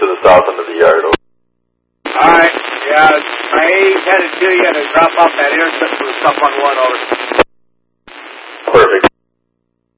the south end of the yard. All right. Yeah, my 8's headed to you to drop off that air system with stuff on 1 over.